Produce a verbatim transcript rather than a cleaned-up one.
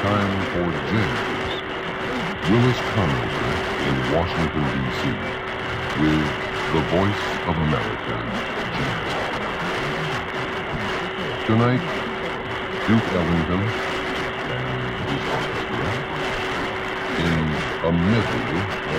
time for James, Willis Conover in Washington, D C, with the Voice of America, James. Tonight, Duke Ellington and his orchestra in a medley of